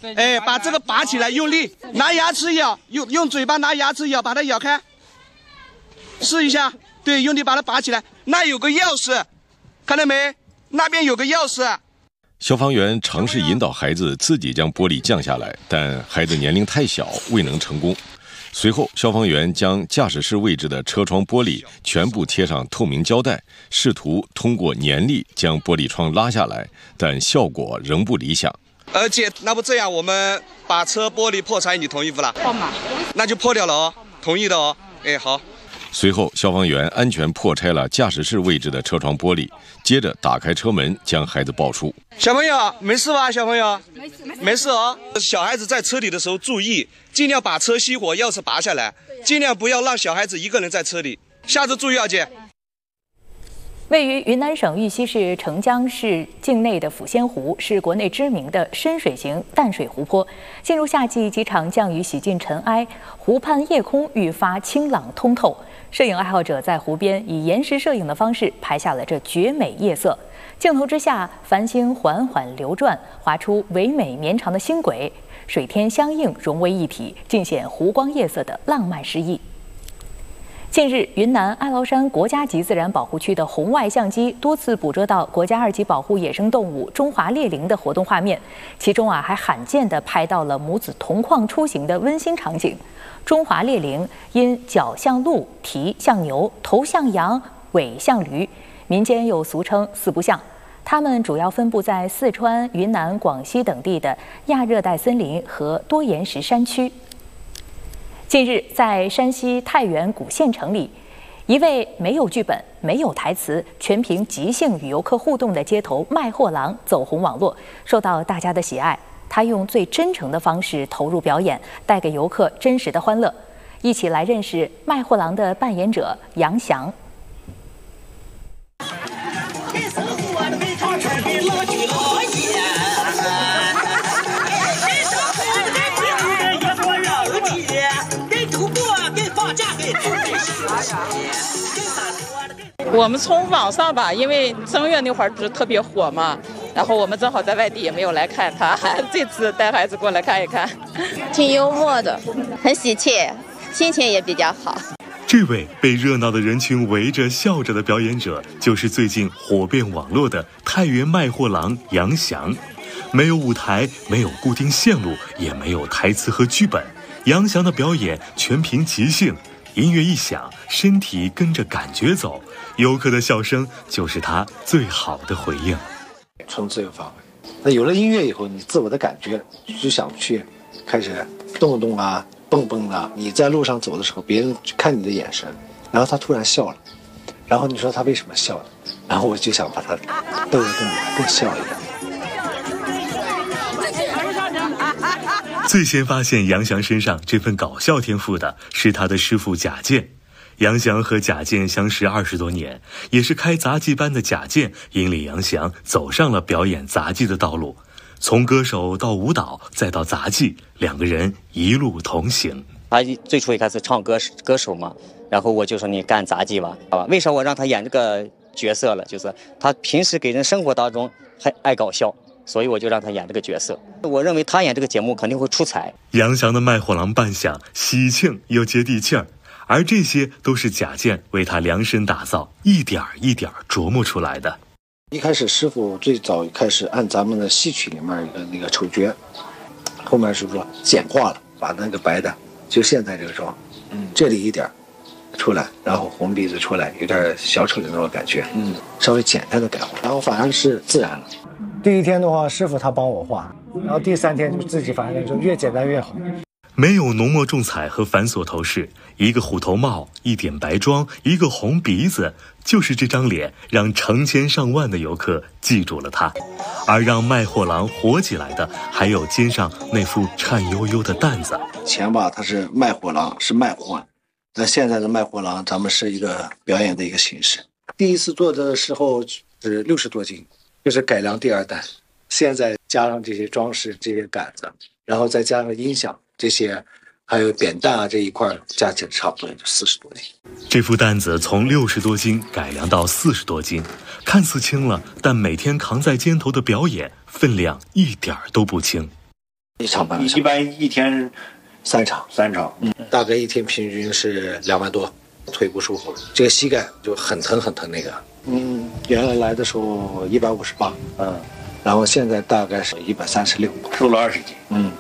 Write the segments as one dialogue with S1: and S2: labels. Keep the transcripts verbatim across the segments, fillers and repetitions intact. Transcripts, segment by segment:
S1: 哎，把这个拔起来，用力，拿牙齿咬，用用嘴巴拿牙齿咬，把它咬开，试一下，对，用力把它拔起来。那有个钥匙，看到没？那边有个钥匙。
S2: 消防员尝试引导孩子自己将玻璃降下来，但孩子年龄太小，未能成功。随后，消防员将驾驶室位置的车窗玻璃全部贴上透明胶带，试图通过粘力将玻璃窗拉下来，但效果仍不理想。
S1: 而且，那不这样，我们把车玻璃破拆，你同意不啦？
S3: 破嘛？
S1: 那就破掉了哦，同意的哦。哎，好。
S2: 随后，消防员安全破拆了驾驶室位置的车窗玻璃，接着打开车门，将孩子抱出。
S1: 小朋友，没事吧？小朋友，没事，没事，没事哦。小孩子在车里的时候注意，尽量把车熄火，钥匙拔下来，尽量不要让小孩子一个人在车里。下次注意要姐。
S4: 位于云南省玉溪市澄江市境内的抚仙湖是国内知名的深水型淡水湖泊。进入夏季，几场降雨洗尽尘埃，湖畔夜空愈发清朗通透。摄影爱好者在湖边以延时摄影的方式拍下了这绝美夜色。镜头之下，繁星缓缓流转，划出唯美绵长的星轨，水天相映，融为一体，尽显湖光夜色的浪漫诗意。近日，云南哀牢山国家级自然保护区的红外相机多次捕捉到国家二级保护野生动物中华猎羚的活动画面，其中啊还罕见地拍到了母子同框出行的温馨场景。中华猎羚因脚像鹿、蹄像牛、头像羊、尾像驴，民间又俗称四不像。它们主要分布在四川、云南、广西等地的亚热带森林和多岩石山区。近日，在山西太原古县城里，一位没有剧本、没有台词、全凭即兴与游客互动的街头卖货郎走红网络，受到大家的喜爱。他用最真诚的方式投入表演，带给游客真实的欢乐。一起来认识卖货郎的扮演者杨翔。
S3: 我们从网上吧，因为正月那会儿不是特别火嘛，然后我们正好在外地也没有来看他，这次带孩子过来看一看，
S5: 挺幽默的，很喜切，心情也比较好。
S6: 这位被热闹的人群围着笑着的表演者，就是最近火遍网络的太原卖货郎杨翔。没有舞台，没有固定线路，也没有台词和剧本，杨翔的表演全凭即兴。音乐一响，身体跟着感觉走，游客的笑声就是他最好的回应。
S7: 纯自由发挥。那有了音乐以后，你自我的感觉就想去开始动动啊、蹦蹦啊。你在路上走的时候，别人看你的眼神，然后他突然笑了，然后你说他为什么笑了？然后我就想把他逗得更更笑一点。
S6: 最先发现杨翔身上这份搞笑天赋的是他的师傅贾健。杨翔和贾健相识二十多年，也是开杂技班的贾健引领杨翔走上了表演杂技的道路。从歌手到舞蹈再到杂技，两个人一路同行。
S8: 他最初一开始唱歌歌手嘛，然后我就说你干杂技吧，好吧？为啥我让他演这个角色了？就是他平时给人生活当中还爱搞笑。所以我就让他演这个角色，我认为他演这个节目肯定会出彩。
S6: 杨翔的卖货郎扮相喜庆又接地气儿，而这些都是贾健为他量身打造，一点一点琢磨出来的。
S7: 一开始师傅最早开始按咱们的戏曲里面的那个丑角，后面是说简化了，把那个白的就现在这个妆，嗯，这里一点出来，然后红鼻子出来，有点小丑的那种感觉，嗯，稍微简单的改化，然后反而是自然了。
S9: 第一天的话，师傅他帮我画，然后第三天就自己反正就越简单越好。
S6: 没有浓墨重彩和繁琐头饰，一个虎头帽，一点白妆，一个红鼻子，就是这张脸让成千上万的游客记住了他。而让卖货郎火起来的，还有肩上那副颤悠悠的担子。
S7: 前吧，他是卖货郎，是卖货，那现在的卖货郎，咱们是一个表演的一个形式。第一次做的时候是六十多斤。就是改良第二代，现在加上这些装饰、这些杆子，然后再加上音响这些，还有扁担啊这一块，加起来差不多也就四十多斤。
S6: 这副担子从六十多斤改良到四十多斤，看似轻了，但每天扛在肩头的表演分量一点都不轻。
S7: 一场半个小时。
S10: 一般一天
S7: 三场，
S10: 三场，
S7: 嗯，大概一天平均是两万多。腿不舒服，这个膝盖就很疼很疼那个。嗯，原来来的时候一百五十八，嗯，然后现在大概是一百三十六，
S10: 瘦了二十斤。
S7: 嗯。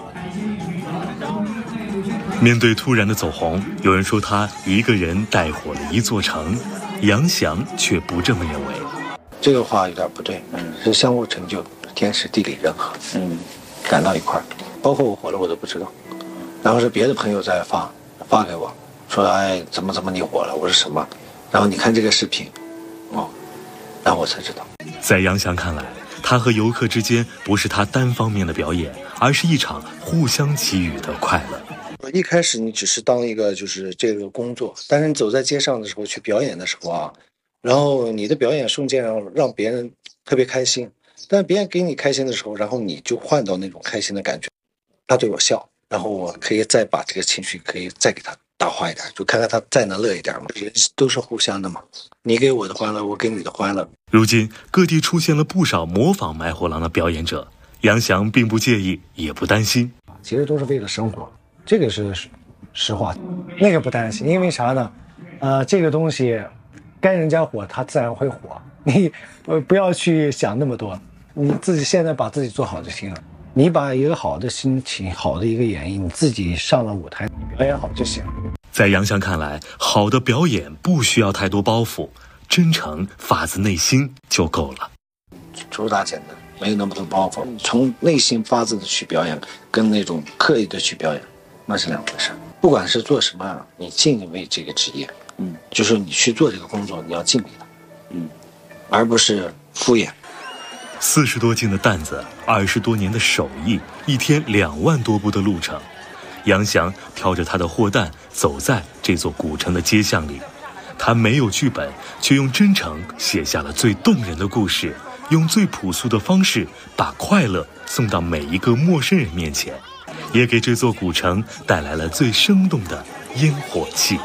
S6: 面对突然的走红，有人说他一个人带火了一座城，杨翔却不这么认为。
S7: 这个话有点不对，嗯，是相互成就，天时地利人和，嗯，赶到一块儿。包括我火了，我都不知道，然后是别的朋友在发发给我。说哎，怎么怎么你火了？我说什么？然后你看这个视频，哦，然后我才知道。
S6: 在杨翔看来，他和游客之间不是他单方面的表演，而是一场互相给予的快乐。
S7: 一开始你只是当一个就是这个工作，但是你走在街上的时候去表演的时候啊，然后你的表演瞬间让让别人特别开心，但别人给你开心的时候，然后你就换到那种开心的感觉，他对我笑，然后我可以再把这个情绪可以再给他大化一点，就看看他再能乐一点嘛。人都是互相的嘛，你给我的欢乐，我给你的欢乐。
S6: 如今各地出现了不少模仿卖货郎的表演者，杨翔并不介意，也不担心。
S9: 其实都是为了生活，这个是实话。那个不担心，因为啥呢？呃，这个东西该人家火，它自然会火。你呃不要去想那么多，你自己现在把自己做好就行了。你把一个好的心情、好的一个演绎，你自己上了舞台表演好就行。
S6: 在杨翔看来，好的表演不需要太多包袱，真诚发自内心就够了。
S7: 主打简单，没有那么多包袱，从内心发自的去表演，跟那种刻意的去表演，那是两回事。不管是做什么，你尽力这个职业，嗯，就是你去做这个工作，你要尽力的，嗯，而不是敷衍。
S6: 四十多斤的担子，二十多年的手艺，一天两万多步的路程，杨翔挑着他的货担走在这座古城的街巷里。他没有剧本，却用真诚写下了最动人的故事，用最朴素的方式把快乐送到每一个陌生人面前，也给这座古城带来了最生动的烟火气。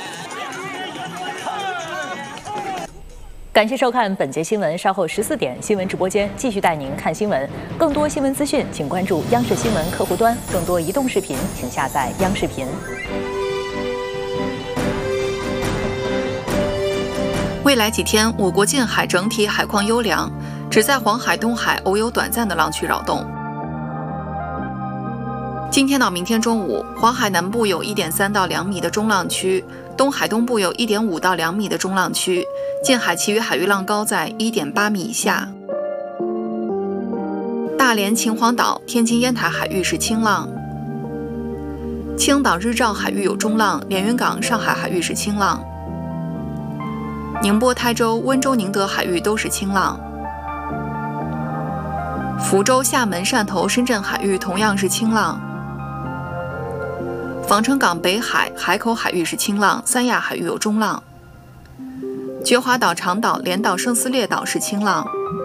S4: 感谢收看本节新闻，稍后十四点新闻直播间继续带您看新闻。更多新闻资讯，请关注央视新闻客户端；更多移动视频，请下载央视频。
S11: 未来几天，我国近海整体海况优良，只在黄海、东海偶有短暂的浪区扰动。今天到明天中午，黄海南部有 一点三到两米的中浪区，东海东部有 一点五到两米的中浪区，近海其余海域浪高在 一点八米以下。大连、秦皇岛、天津、烟台海域是轻浪，青岛、日照海域有中浪，连云港、上海海域是轻浪，宁波、台州、温州、宁德海域都是轻浪，福州、厦门、汕头、深圳海域同样是轻浪。防城港北海、海口海域是轻浪，三亚海域有中浪。觉华岛、长岛、连岛、圣斯列岛是轻浪。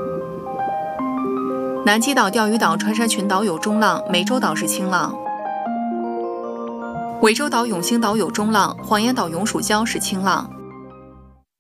S11: 南极岛、钓鱼岛、穿山群岛有中浪，湄洲岛是轻浪。涠洲岛、永兴岛有中浪，黄岩岛、永暑礁是轻浪。